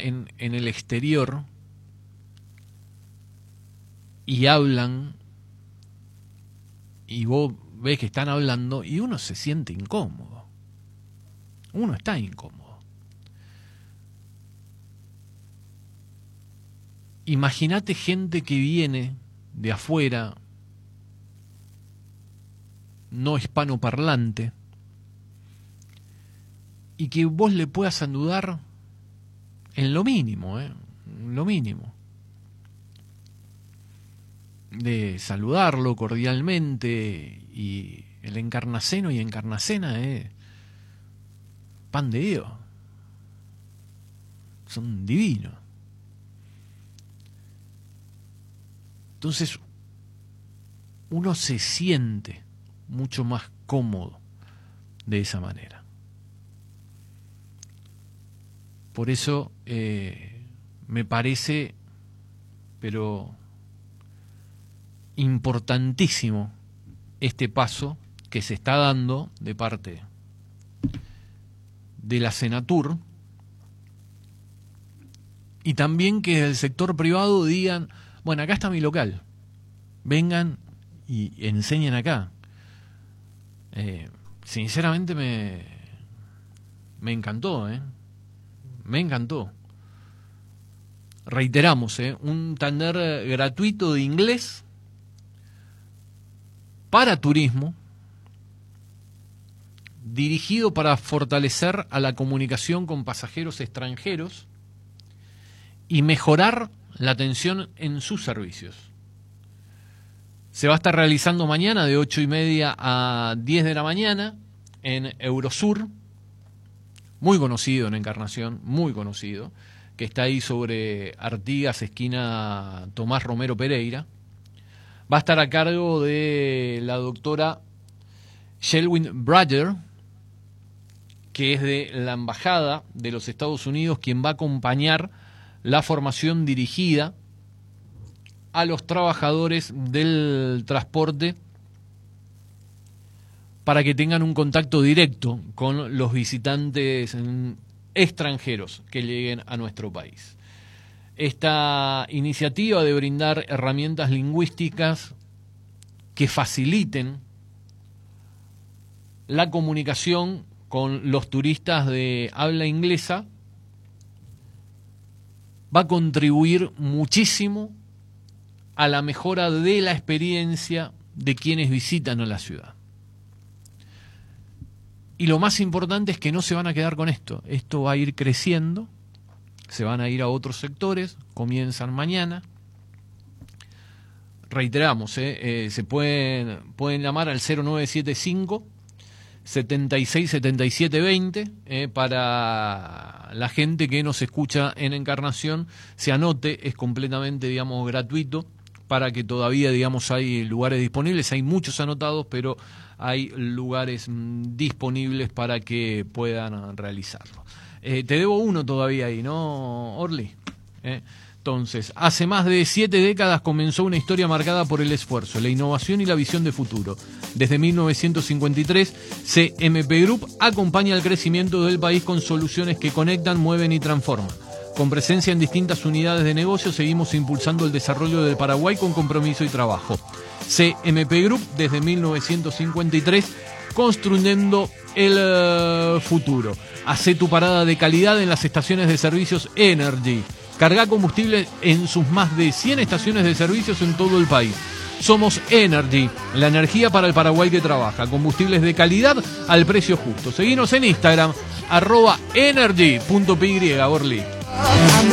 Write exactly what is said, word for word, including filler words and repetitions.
en, en el exterior y hablan, y vos ves que están hablando y uno se siente incómodo. Uno está incómodo. Imagínate gente que viene de afuera, no hispanoparlante, y que vos le puedas saludar en lo mínimo, ¿eh? Lo mínimo. De saludarlo cordialmente, y el encarnaceno y encarnacena es pan de Dios. Son divinos. Entonces, uno se siente mucho más cómodo de esa manera. Por eso eh, me parece, pero importantísimo, este paso que se está dando de parte de la Senatur, y también que del sector privado digan, bueno, acá está mi local, vengan y enseñen acá. Eh, sinceramente me, me encantó, ¿eh? Me encantó. Reiteramos, ¿eh? Un taller gratuito de inglés para turismo, dirigido para fortalecer a la comunicación con pasajeros extranjeros y mejorar la atención en sus servicios. Se va a estar realizando mañana de ocho y media a diez de la mañana en Eurosur, muy conocido en Encarnación, muy conocido, que está ahí sobre Artigas, esquina Tomás Romero Pereira. Va a estar a cargo de la doctora Shelwyn Brager, que es de la Embajada de los Estados Unidos, quien va a acompañar la formación dirigida a los trabajadores del transporte para que tengan un contacto directo con los visitantes extranjeros que lleguen a nuestro país. Esta iniciativa de brindar herramientas lingüísticas que faciliten la comunicación con los turistas de habla inglesa va a contribuir muchísimo a la mejora de la experiencia de quienes visitan a la ciudad. Y lo más importante es que no se van a quedar con esto. Esto va a ir creciendo, se van a ir a otros sectores, comienzan mañana. Reiteramos, eh, eh, se pueden, pueden llamar al cero nueve siete cinco, setenta y seis, setenta y siete, veinte eh, para la gente que nos escucha en Encarnación, se anote, es completamente, digamos, gratuito, para que todavía, digamos, hay lugares disponibles, hay muchos anotados, pero hay lugares mmm, disponibles para que puedan realizarlo. Eh, te debo uno todavía ahí, ¿no, Orly? Eh, entonces, hace más de siete décadas comenzó una historia marcada por el esfuerzo, la innovación y la visión de futuro. Desde mil novecientos cincuenta y tres, C M P Group acompaña el crecimiento del país con soluciones que conectan, mueven y transforman. Con presencia en distintas unidades de negocio, seguimos impulsando el desarrollo del Paraguay con compromiso y trabajo. C M P Group, desde mil novecientos cincuenta y tres, construyendo el uh, futuro. Hacé tu parada de calidad en las estaciones de servicios Energy. Carga combustible en sus más de cien estaciones de servicios en todo el país. Somos Energy, la energía para el Paraguay que trabaja. Combustibles de calidad al precio justo. Seguinos en Instagram, arroba energy punto py, Orly.